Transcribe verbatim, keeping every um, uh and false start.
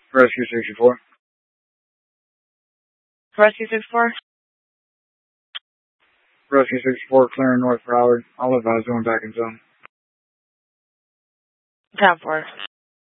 Rescue sixty-four. Rescue sixty-four. Rescue sixty-four, clearing north for Howard. I'll advise going back in zone. ten four.